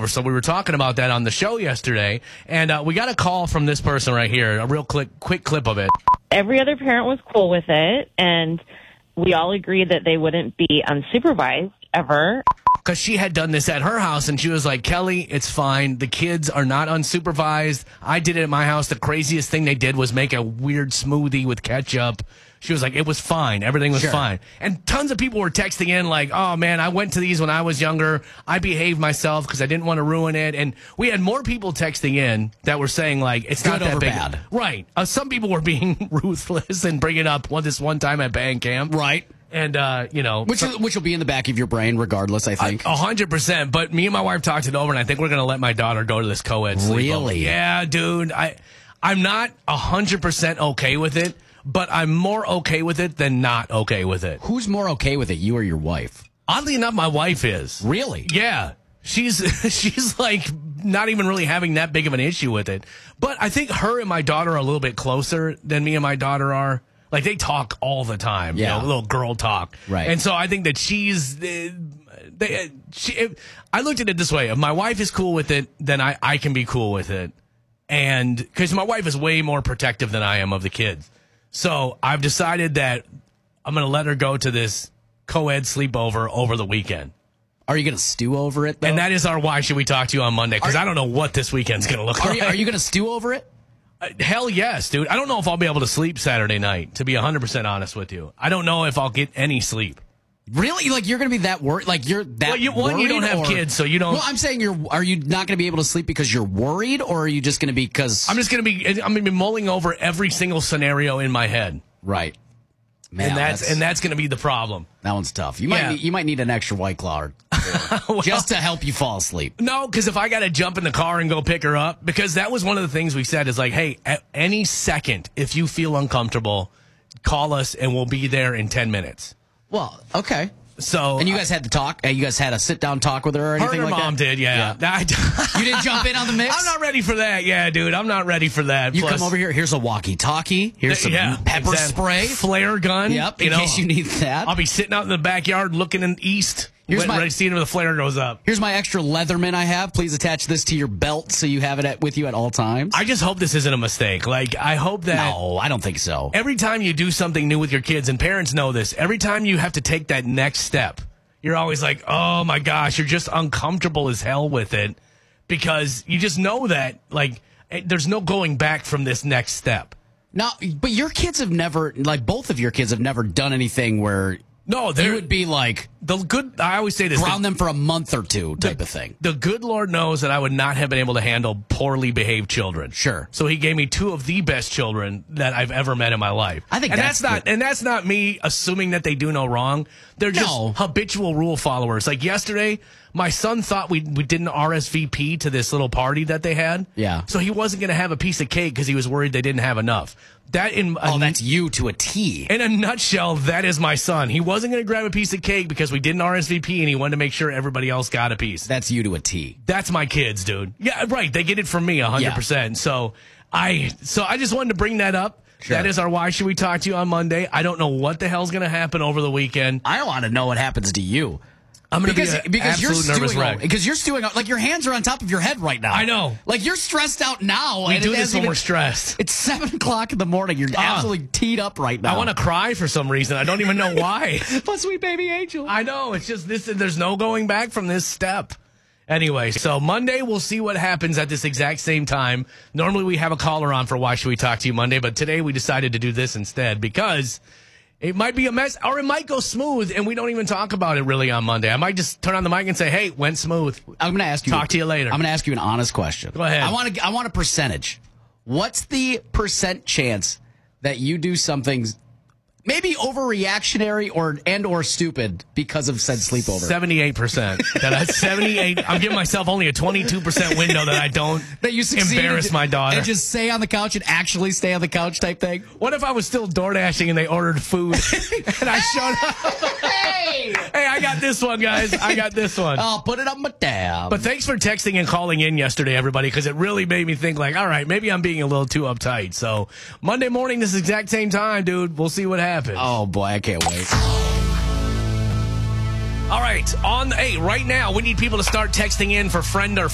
sleepover. So we were talking about that on the show yesterday, and we got a call from this person right here, a real quick clip of it. Every other parent was cool with it, and we all agreed that they wouldn't be unsupervised ever. Because she had done this at her house, and she was like, Kelly, it's fine. The kids are not unsupervised. I did it at my house. The craziest thing they did was make a weird smoothie with ketchup. She was like, it was fine. Everything was fine. And tons of people were texting in like, oh, man, I went to these when I was younger. I behaved myself because I didn't want to ruin it. And we had more people texting in that were saying, like, it's not that big. Bad. Right. Some people were being ruthless and bringing up this one time at band camp. Right. And, Which will be in the back of your brain regardless, I think. 100%. But me and my wife talked it over, and I think we're going to let my daughter go to this co-ed sleepover. Really? Yeah, dude. I'm not 100% okay with it, but I'm more okay with it than not okay with it. Who's more okay with it, you or your wife? Oddly enough, my wife is. Really? Yeah. She's like not even really having that big of an issue with it. But I think her and my daughter are a little bit closer than me and my daughter are. Like, they talk all the time, yeah. Little girl talk. Right. And so I think that I looked at it this way. If my wife is cool with it, then I can be cool with it. And because my wife is way more protective than I am of the kids. So I've decided that I'm going to let her go to this co-ed sleepover over the weekend. Are you going to stew over it, though? And that is our Why Should We Talk to You on Monday, because I don't know what this weekend's going to look like. Are you going to stew over it? Hell yes, dude. I don't know if I'll be able to sleep Saturday night, to be 100% honest with you. I don't know if I'll get any sleep. Really? Like, you're going to be that worried? Like, you're that worried? You don't have kids, so you don't... Well, I'm saying are you not going to be able to sleep because you're worried, or are you just going to be because... I'm going to be mulling over every single scenario in my head. Right. Man, and that's going to be the problem. That one's tough. You might need an extra White Claw just to help you fall asleep. No, because if I got to jump in the car and go pick her up, because that was one of the things we said is like, hey, at any second, if you feel uncomfortable, call us and we'll be there in 10 minutes. Well, okay. So, and you guys had to talk? You guys had a sit-down talk with her or anything like that? Her mom did, yeah. You didn't jump in on the mix? I'm not ready for that. Yeah, dude, I'm not ready for that. You come over here, here's a walkie-talkie, here's some pepper spray. Flare gun. Yep, in case you need that. I'll be sitting out in the backyard looking in the east. Ready to see it when the flare goes up. Here's my extra Leatherman I have. Please attach this to your belt so you have it with you at all times. I just hope this isn't a mistake. Like, I hope that... No, I don't think so. Every time you do something new with your kids, and parents know this, every time you have to take that next step, you're always like, oh my gosh, you're just uncomfortable as hell with it because you just know that, like, there's no going back from this next step. No, but your kids have never, like, both of your kids have never done anything where... No, they would be like I always say this: ground them for a month or two, type of thing. The good Lord knows that I would not have been able to handle poorly behaved children. Sure. So He gave me two of the best children that I've ever met in my life. I think that's not me assuming that they do no wrong. They're just habitual rule followers. Like yesterday, my son thought we didn't RSVP to this little party that they had. Yeah. So he wasn't going to have a piece of cake because he was worried they didn't have enough. That's you to a T. In a nutshell, that is my son. He wasn't going to grab a piece of cake because we didn't RSVP, and he wanted to make sure everybody else got a piece. That's you to a T. That's my kids, dude. Yeah, right. They get it from me 100%. Yeah. So I just wanted to bring that up. Sure. That is our Why Should We Talk to You on Monday. I don't know what the hell's going to happen over the weekend. I want to know what happens to you. I'm going to be because you're nervous wreck. Because you're stewing out, like your hands are on top of your head right now. I know. Like you're stressed out now. We do this when we're stressed. It's 7 o'clock in the morning. You're absolutely teed up right now. I want to cry for some reason. I don't even know why. My sweet baby angel. I know. It's just this. There's no going back from this step. Anyway, so Monday we'll see what happens at this exact same time. Normally we have a caller on for Why Should We Talk to You Monday, but today we decided to do this instead because it might be a mess, or it might go smooth, and we don't even talk about it really on Monday. I might just turn on the mic and say, hey, went smooth. I'm going to ask you. Talk to you later. I'm going to ask you an honest question. Go ahead. I want a percentage. What's the % chance that you do something maybe overreactionary or stupid because of said sleepover? 78%. That's 78. I'm giving myself only a 22% window that I don't embarrass my daughter. And just stay on the couch and actually stay on the couch type thing. What if I was still door dashing and they ordered food and I showed up? Hey, I got this one, guys. I got this one. I'll put it on my tab. But thanks for texting and calling in yesterday, everybody, because it really made me think like, all right, maybe I'm being a little too uptight. So Monday morning, this exact same time, dude, we'll see what happens. Oh, boy, I can't wait. All right, right now, we need people to start texting in for friend or